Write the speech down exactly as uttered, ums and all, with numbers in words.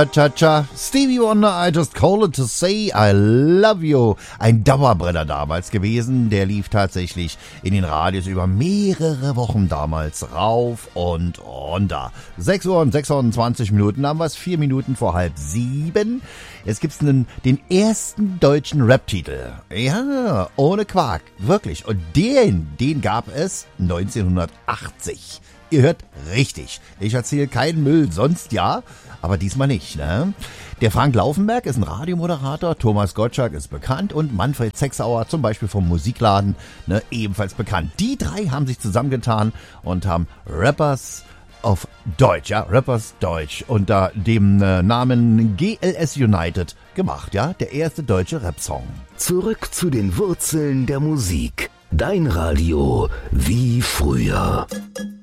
Cha-cha, Stevie Wonder, I just call it to say I love you. Ein Dauerbrenner damals gewesen, der lief tatsächlich in den Radios über mehrere Wochen damals rauf und runter. sechs Uhr und sechsundzwanzig Minuten, haben wir es, vier Minuten vor halb sieben. Jetzt gibt's den, den ersten deutschen Rap-Titel. Ja, ohne Quark, wirklich. Und den, den gab es neunzehnhundertachtzig. Ihr hört richtig. Ich erzähle keinen Müll, sonst ja, aber diesmal nicht, ne? Der Frank Laufenberg ist ein Radiomoderator, Thomas Gottschalk ist bekannt und Manfred Sechsauer zum Beispiel vom Musikladen, ne, ebenfalls bekannt. Die drei haben sich zusammengetan und haben Rappers auf Deutsch, ja, Rappers Deutsch unter dem äh, Namen G L S United gemacht, ja, der erste deutsche Rap-Song. Zurück zu den Wurzeln der Musik. Dein Radio wie früher.